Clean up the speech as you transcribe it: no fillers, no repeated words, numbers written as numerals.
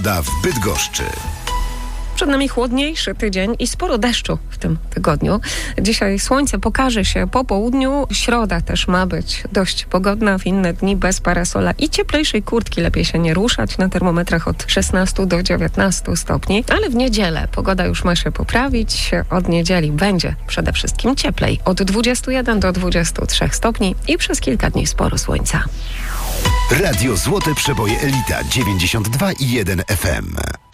w Bydgoszczy. Przed nami chłodniejszy tydzień i sporo deszczu w tym tygodniu. Dzisiaj słońce pokaże się po południu. Środa też ma być dość pogodna, w inne dni bez parasola i cieplejszej kurtki. Lepiej się nie ruszać, na termometrach od 16 do 19 stopni. Ale w niedzielę pogoda już ma się poprawić. Od niedzieli będzie przede wszystkim cieplej. Od 21 do 23 stopni i przez kilka dni sporo słońca. Radio Złote Przeboje Elita 92,1 FM.